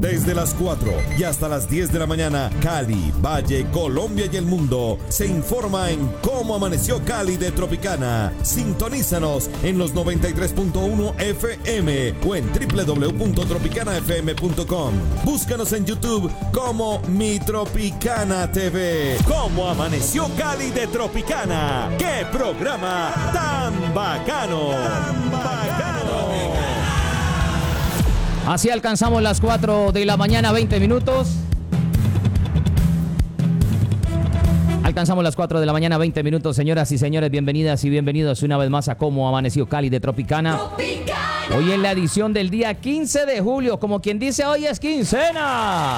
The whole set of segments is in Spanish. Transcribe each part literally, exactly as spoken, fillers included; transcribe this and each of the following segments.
Desde las cuatro y hasta las diez de la mañana, Cali, Valle, Colombia y el mundo se informa en Cómo Amaneció Cali de Tropicana. Sintonízanos en los noventa y tres punto uno F M o en doble u doble u doble u punto tropicana f m punto com. Búscanos en YouTube como Mi Tropicana T V. Cómo Amaneció Cali de Tropicana. ¡Qué programa tan bacano! ¡Tan bacano! Así alcanzamos las cuatro de la mañana, veinte minutos. Alcanzamos las cuatro de la mañana, veinte minutos, señoras y señores. Bienvenidas y bienvenidos una vez más a Cómo Amaneció Cali de Tropicana. Tropicana. Hoy en la edición del día quince de julio, como quien dice, hoy es quincena.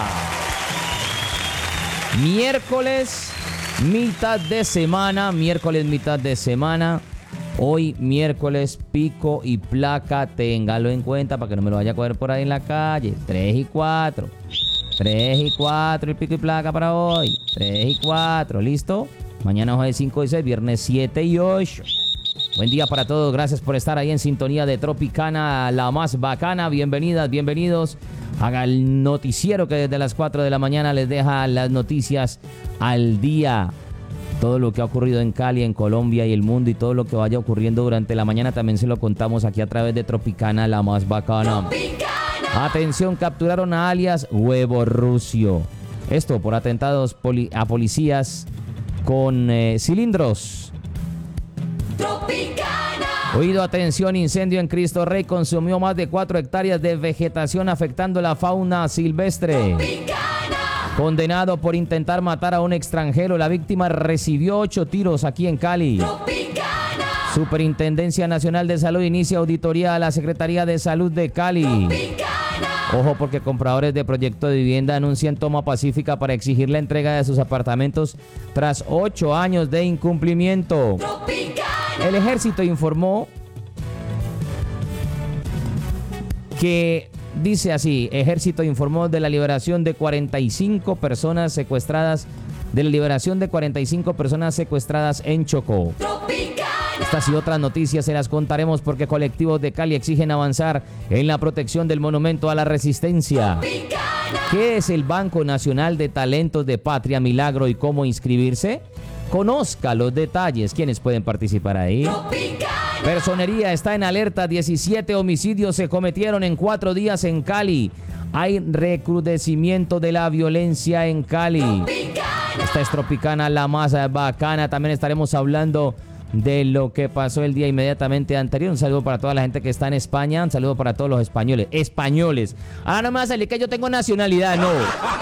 Miércoles, mitad de semana, miércoles, mitad de semana. Hoy, miércoles, pico y placa, téngalo en cuenta para que no me lo vaya a coger por ahí en la calle. tres y cuatro. tres y cuatro el pico y placa para hoy. tres y cuatro, ¿listo? Mañana hoy es cinco y seis, viernes siete y ocho. Buen día para todos, gracias por estar ahí en sintonía de Tropicana, la más bacana. Bienvenidas, bienvenidos. Haga el noticiero que desde las cuatro de la mañana les deja las noticias al día. Todo lo que ha ocurrido en Cali, en Colombia y el mundo, y todo lo que vaya ocurriendo durante la mañana también se lo contamos aquí a través de Tropicana, la más bacana. Tropicana. Atención, capturaron a alias Huevo Rucio. Esto por atentados poli- a policías con eh, cilindros. Tropicana. Oído, atención, incendio en Cristo Rey consumió más de cuatro hectáreas de vegetación afectando la fauna silvestre. Tropicana. Condenado por intentar matar a un extranjero, la víctima recibió ocho tiros aquí en Cali. Tropicana. Superintendencia Nacional de Salud inicia auditoría a la Secretaría de Salud de Cali. Tropicana. Ojo, porque compradores de proyecto de vivienda anuncian toma pacífica para exigir la entrega de sus apartamentos tras ocho años de incumplimiento. Tropicana. El ejército informó que... Dice así, Ejército informó de la liberación de cuarenta y cinco personas secuestradas, de la liberación de cuarenta y cinco personas secuestradas en Chocó. Tropicana. Estas y otras noticias se las contaremos porque colectivos de Cali exigen avanzar en la protección del monumento a la resistencia. Tropicana. ¿Qué es el Banco Nacional de Talentos de Patria Milagro y cómo inscribirse? Conozca los detalles. ¿Quiénes pueden participar ahí? Tropicana. Personería está en alerta. diecisiete homicidios se cometieron en cuatro días en Cali. Hay recrudecimiento de la violencia en Cali. Tropicana. Esta es Tropicana, la más bacana. También estaremos hablando de lo que pasó el día inmediatamente anterior. Un saludo para toda la gente que está en España. Un saludo para todos los españoles. Españoles. Ahora no me va a salir que yo tengo nacionalidad, no.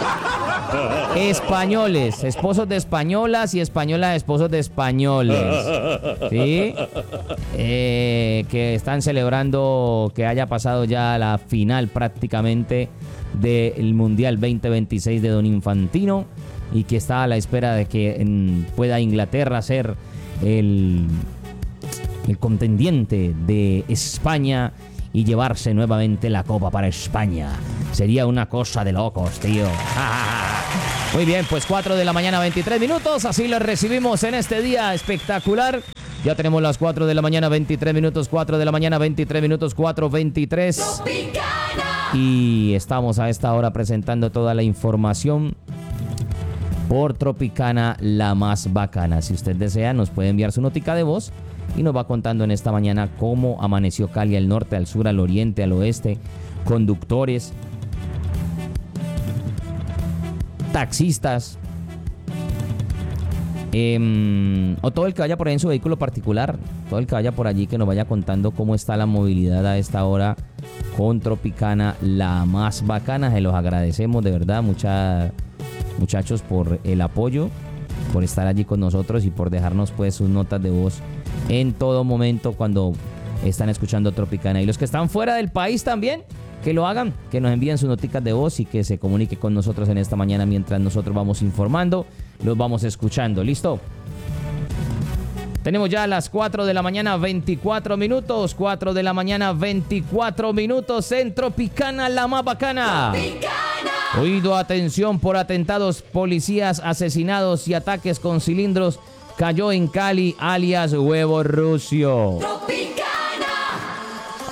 Españoles, esposos de españolas y españolas, esposos de españoles. ¿Sí? Eh, que están celebrando que haya pasado ya la final prácticamente del Mundial veinte veintiséis de Don Infantino y que está a la espera de que en, pueda Inglaterra ser el, el contendiente de España y llevarse nuevamente la copa para España. Sería una cosa de locos, tío. Muy bien, pues cuatro de la mañana, veintitrés minutos. Así lo recibimos en este día espectacular. Ya tenemos las cuatro de la mañana, veintitrés minutos. cuatro de la mañana, veintitrés minutos. cuatro veintitrés. Tropicana. Y estamos a esta hora presentando toda la información por Tropicana, la más bacana. Si usted desea, nos puede enviar su notica de voz y nos va contando en esta mañana cómo amaneció Cali al norte, al sur, al oriente, al oeste, conductores, taxistas, eh, o todo el que vaya por ahí en su vehículo particular, todo el que vaya por allí que nos vaya contando cómo está la movilidad a esta hora con Tropicana, la más bacana. Se los agradecemos de verdad, mucha, muchachos, por el apoyo, por estar allí con nosotros y por dejarnos pues sus notas de voz en todo momento cuando están escuchando Tropicana. Y los que están fuera del país también, que lo hagan, que nos envíen sus noticas de voz y que se comunique con nosotros en esta mañana mientras nosotros vamos informando, los vamos escuchando. ¿Listo? Tenemos ya las cuatro de la mañana, veinticuatro minutos. cuatro de la mañana, veinticuatro minutos en Tropicana, la más bacana. Tropicana. Oído, atención, por atentados, policías asesinados y ataques con cilindros. Cayó en Cali, alias Huevo Rucio. Tropicana.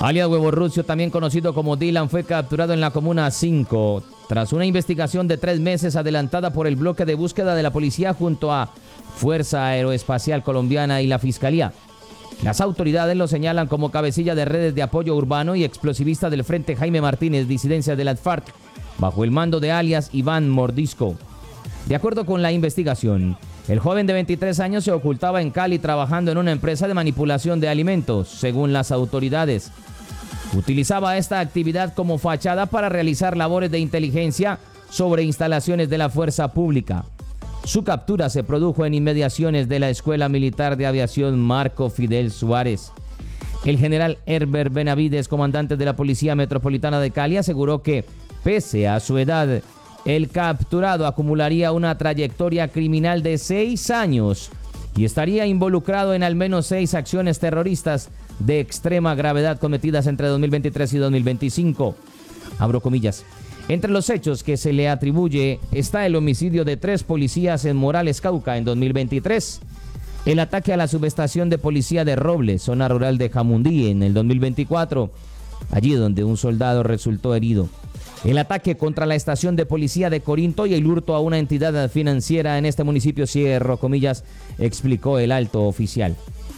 Alias Huevo Rucio, también conocido como Dylan, fue capturado en la Comuna cinco tras una investigación de tres meses adelantada por el bloque de búsqueda de la policía junto a Fuerza Aeroespacial Colombiana y la Fiscalía. Las autoridades lo señalan como cabecilla de redes de apoyo urbano y explosivista del Frente Jaime Martínez, disidencia de las FARC, bajo el mando de alias Iván Mordisco. De acuerdo con la investigación, el joven de veintitrés años se ocultaba en Cali trabajando en una empresa de manipulación de alimentos, según las autoridades. Utilizaba esta actividad como fachada para realizar labores de inteligencia sobre instalaciones de la fuerza pública. Su captura se produjo en inmediaciones de la Escuela Militar de Aviación Marco Fidel Suárez. El general Herbert Benavides, comandante de la Policía Metropolitana de Cali, aseguró que, pese a su edad, el capturado acumularía una trayectoria criminal de seis años y estaría involucrado en al menos seis acciones terroristas de extrema gravedad cometidas entre dos mil veintitrés y dos mil veinticinco. Abro comillas. Entre los hechos que se le atribuye está el homicidio de tres policías en Morales, Cauca, en dos mil veintitrés, el ataque a la subestación de policía de Robles, zona rural de Jamundí, en el dos mil veinticuatro, allí donde un soldado resultó herido, el ataque contra la estación de policía de Corinto y el hurto a una entidad financiera en este municipio, cierro comillas, explicó el alto oficial.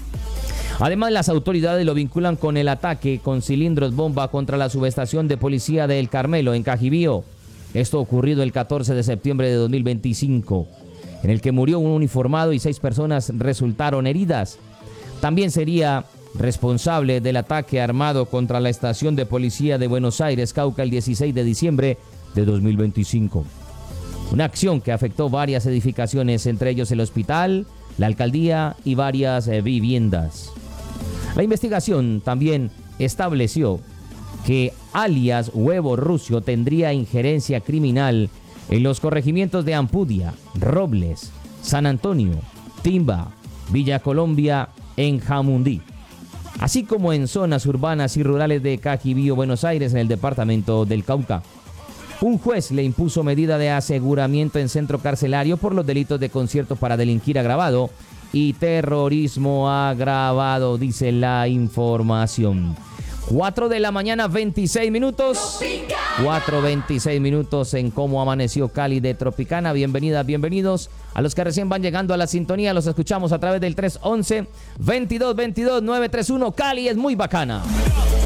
Además, las autoridades lo vinculan con el ataque con cilindros bomba contra la subestación de policía de El Carmelo, en Cajibío. Esto ocurrido el catorce de septiembre de dos mil veinticinco, en el que murió un uniformado y seis personas resultaron heridas. También sería responsable del ataque armado contra la estación de policía de Buenos Aires, Cauca, el dieciséis de diciembre de dos mil veinticinco. Una acción que afectó varias edificaciones, entre ellos el hospital, la alcaldía y varias eh, viviendas. La investigación también estableció que alias Huevo Rucio tendría injerencia criminal en los corregimientos de Ampudia, Robles, San Antonio, Timba, Villa Colombia, en Jamundí, así como en zonas urbanas y rurales de Cajibío, Buenos Aires, en el departamento del Cauca. Un juez le impuso medida de aseguramiento en centro carcelario por los delitos de concierto para delinquir agravado y terrorismo agravado, dice la información. cuatro de la mañana, veintiséis minutos. cuatro veintiséis minutos en Cómo Amaneció Cali de Tropicana. Bienvenidas, bienvenidos a los que recién van llegando a la sintonía. Los escuchamos a través del tres once, veintidós veintidós, nueve treinta y uno. Cali es muy bacana.